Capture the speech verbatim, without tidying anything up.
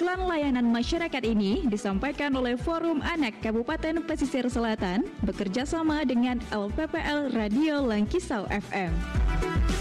Usulan layanan masyarakat ini disampaikan oleh Forum Anak Kabupaten Pesisir Selatan bekerja sama dengan L P P L Radio Langkisau F M.